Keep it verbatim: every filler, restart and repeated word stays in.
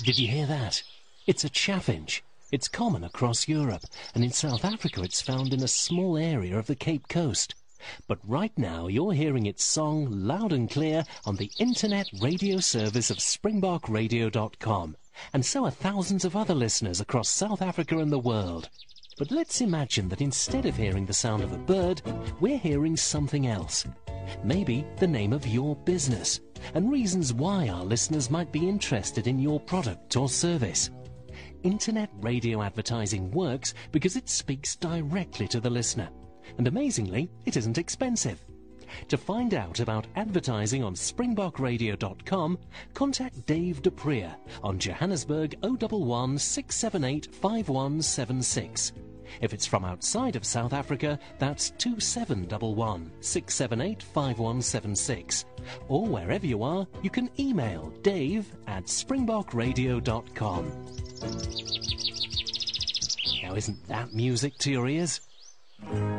Did you hear that? It's a chaffinch. It's common across Europe, and in South Africa it's found in a small area of the Cape Coast. But right now you're hearing its song loud and clear on the internet radio service of springbok radio dot com. And so are thousands of other listeners across South Africa and the world. But let's imagine that instead of hearing the sound of a bird, we're hearing something else. Maybe the name of your business, and reasons why our listeners might be interested in your product or service. Internet radio advertising works because it speaks directly to the listener. And amazingly, it isn't expensive. To find out about advertising on springbok radio dot com, contact Dave Duprier on Johannesburg oh one one, six seven eight, five one seven six. If it's from outside of South Africa, that's two seven one one, six seven eight, five one seven six. Or wherever you are, you can email dave at springbok radio dot com. Now isn't that music to your ears?